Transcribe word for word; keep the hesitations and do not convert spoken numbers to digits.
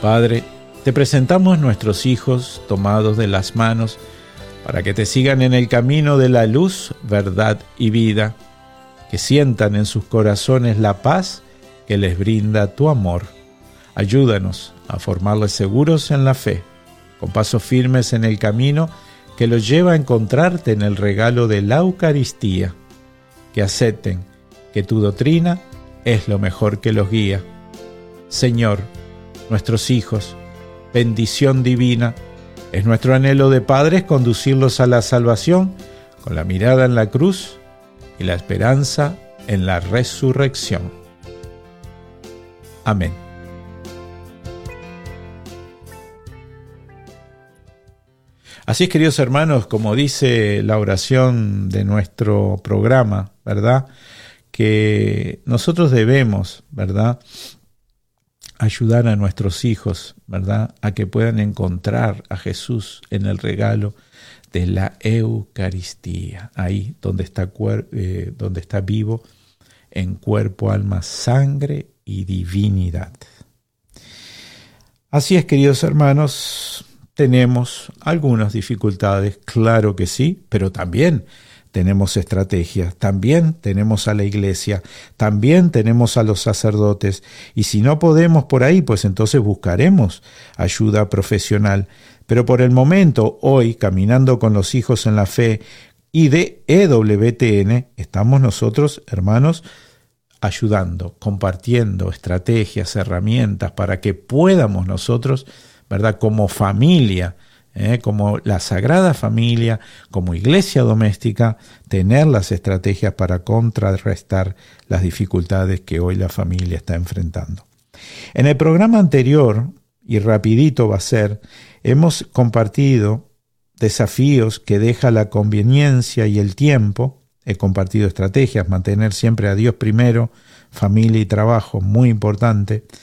Padre, te presentamos nuestros hijos tomados de las manos para que te sigan en el camino de la luz, verdad y vida, que sientan en sus corazones la paz que les brinda tu amor. Ayúdanos a formarles seguros en la fe, con pasos firmes en el camino que los lleva a encontrarte en el regalo de la Eucaristía, que acepten que tu doctrina es lo mejor que los guía. Señor, nuestros hijos, bendición divina, es nuestro anhelo de padres conducirlos a la salvación con la mirada en la cruz y la esperanza en la resurrección. Amén. Así es, queridos hermanos, como dice la oración de nuestro programa, ¿verdad? Que nosotros debemos, ¿verdad?, ayudar a nuestros hijos, ¿verdad?, a que puedan encontrar a Jesús en el regalo de la Eucaristía, ahí donde está, eh, donde está vivo en cuerpo, alma, sangre y divinidad. Así es, queridos hermanos, tenemos algunas dificultades, claro que sí, pero también tenemos estrategias, también tenemos a la iglesia, también tenemos a los sacerdotes, y si no podemos por ahí, pues entonces buscaremos ayuda profesional. Pero por el momento, hoy, caminando con los hijos en la fe y de E W T N, estamos nosotros, hermanos, ayudando, compartiendo estrategias, herramientas para que podamos nosotros, ¿verdad?, como familia, Eh, como la Sagrada Familia, como iglesia doméstica, tener las estrategias para contrarrestar las dificultades que hoy la familia está enfrentando. En el programa anterior, y rapidito va a ser, hemos compartido desafíos que deja la conveniencia y el tiempo. He compartido estrategias, mantener siempre a Dios primero, familia y trabajo, muy importante.